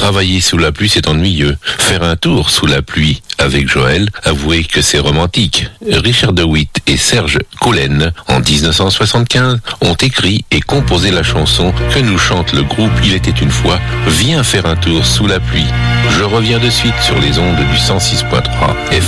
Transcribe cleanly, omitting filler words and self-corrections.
Travailler sous la pluie, c'est ennuyeux. Faire un tour sous la pluie avec Joël, avouez que c'est romantique. Richard DeWitt et Serge Collen, en 1975, ont écrit et composé la chanson que nous chante le groupe Il était une fois, Viens faire un tour sous la pluie. Je reviens de suite sur les ondes du 106.3 FM.